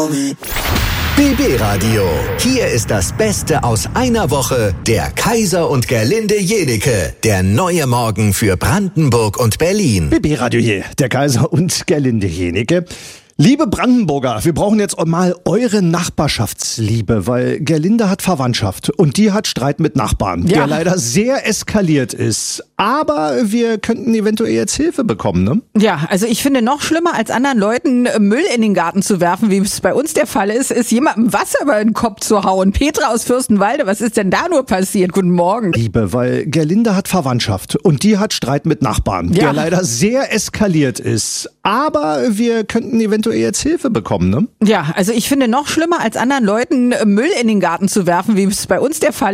BB Radio. Hier ist das Beste aus einer Woche. Der Kaiser und Gerlinde Jenike. Der neue Morgen für Brandenburg und Berlin. BB Radio hier, der Kaiser und Gerlinde Jenike. Liebe Brandenburger, wir brauchen jetzt mal eure Nachbarschaftsliebe, weil Gerlinde hat Verwandtschaft und die hat Streit mit Nachbarn, der leider sehr eskaliert ist. Aber wir könnten eventuell jetzt Hilfe bekommen, ne? Ja, also ich finde, noch schlimmer als anderen Leuten Müll in den Garten zu werfen, wie es bei uns der Fall ist jemandem Wasser über den Kopf zu hauen. Petra aus Fürstenwalde, was ist denn da nur passiert? Guten Morgen. Liebe, weil Gerlinde hat Verwandtschaft und die hat Streit mit Nachbarn, der leider sehr eskaliert ist. Aber wir könnten eventuell jetzt Hilfe bekommen, ne? Ja, also ich finde, noch schlimmer als anderen Leuten Müll in den Garten zu werfen, wie es bei uns der Fall